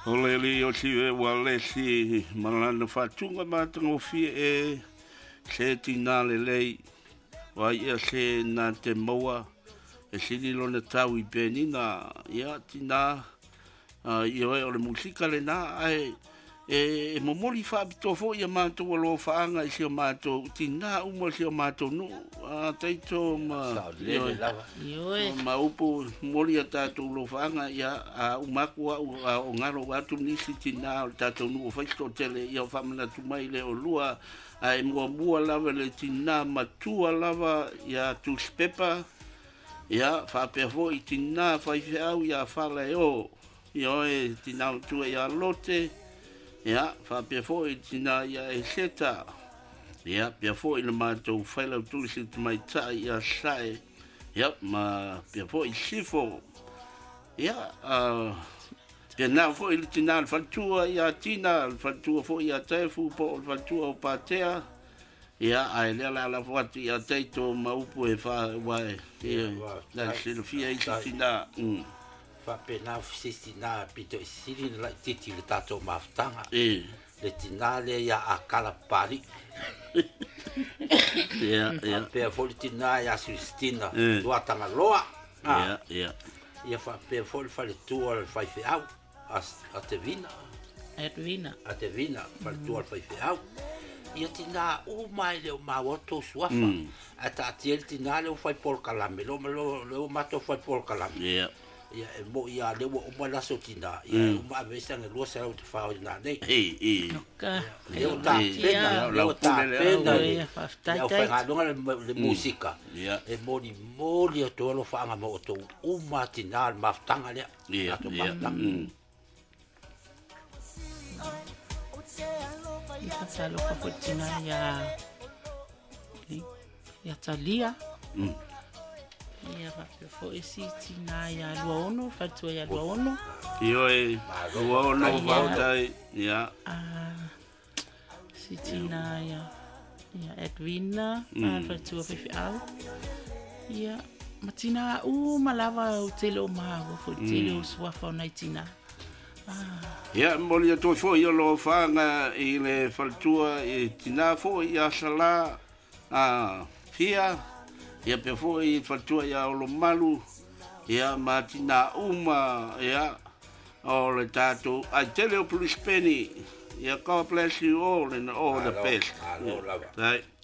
Ole li o si e wale si malana whatunga mātanga o fie e se tina le lei wa ia se nā te maua e siri lona tau I penina ia tina ia e o le musika le nā ai e momoli whaapito fo ia mātou alo whaanga I si o mātou tina umo si o mātou nu teito ma upo moli a tātou lo whaanga ia umaku o ngaro watu nisi tina o tātou nu o whaisto tele ia o whamana tumai le o lua ai mua lava le tina matua lava ia tuspepa ia whapea fo I tina whaiwheau ia whala e o ia e tina utua ia lote ia whapea fo I tina ia e seta ia pea fo I le mātou whailau tulisi mai tai ia sae ia ma pea fo I sifo ia pea nā fo I le tina le whantua ia tina le whantua fo ia taifu po le whantua o pātea ia ai le la foatu ia teito maupu e fa wae ia la silfia I tina fa pena fisina pito siri la titi le tato maftanga le tinale ia akala pari ia pe foltina ia Sistina tuatanga loa ia fa pe fol fa le tua le fai au Atevina fa le tua le fai au ia tina o mai le mawoto suafa ata tiel tina le fai por kalame lo mato fai por kalame ia mo ia le o mala sotina ia uma vez ang lo sa o te fa na nei Noka. Eu tá pena ia fa le música e moli o to lo fa nga mo to o matinal maftanga le ia Salo kaputina ya talia ia fo esi tina ya luono fatua ya luono io e luono vautai ia si tina ya Edwina fatua fifi au ia matina malava o telo mago fo telo swafa na tina ia moli to fo io lo fanga I le faltua e tina fo ia sala fia ia pe fo I faltua ia o lo malu ia matina ia o le tato I tell you police penny ia God bless you all and all the best right